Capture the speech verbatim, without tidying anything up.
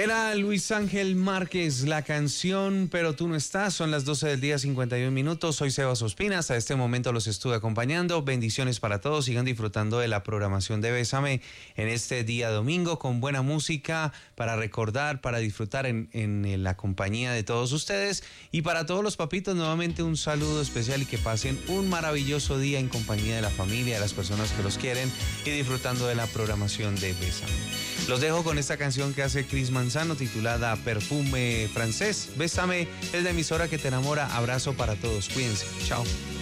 Era Luis Ángel Márquez, la canción Pero tú no estás. Son las doce del día, cincuenta y un minutos. Soy Sebas Ospinas. A este momento los estuve acompañando. Bendiciones para todos. Sigan disfrutando de la programación de Bésame en este día domingo con buena música para recordar, para disfrutar en, en la compañía de todos ustedes. Y para todos los papitos, nuevamente un saludo especial y que pasen un maravilloso día en compañía de la familia, de las personas que los quieren y disfrutando de la programación de Bésame. Los dejo con esta canción que hace Chris Manzano titulada Perfume Francés. Bésame es la emisora que te enamora. Abrazo para todos. Cuídense. Chao.